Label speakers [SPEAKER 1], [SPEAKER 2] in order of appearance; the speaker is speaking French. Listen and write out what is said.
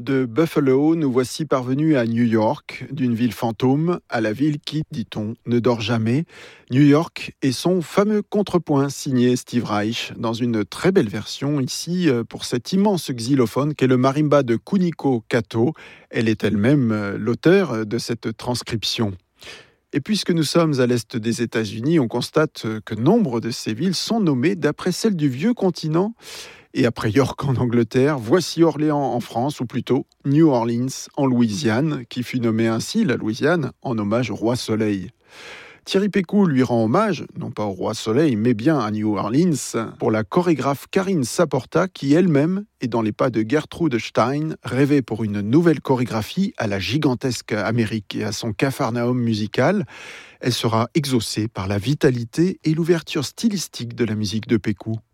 [SPEAKER 1] De Buffalo, nous voici parvenus à New York, d'une ville fantôme à la ville qui, dit-on, ne dort jamais. New York et son fameux contrepoint signé Steve Reich dans une très belle version ici pour cet immense xylophone qu'est le marimba de Kuniko Kato. Elle est elle-même l'auteur de cette transcription. Et puisque nous sommes à l'est des États-Unis, on constate que nombre de ces villes sont nommées d'après celles du vieux continent. Et après York en Angleterre, voici Orléans en France, ou plutôt New Orleans en Louisiane, qui fut nommée ainsi, la Louisiane, en hommage au roi Soleil. Thierry Pécou lui rend hommage, non pas au roi Soleil, mais bien à New Orleans, pour la chorégraphe Karine Saporta, qui elle-même est dans les pas de Gertrude Stein, rêvait pour une nouvelle chorégraphie à la gigantesque Amérique et à son capharnaüm musical. Elle sera exaucée par la vitalité et l'ouverture stylistique de la musique de Pécou.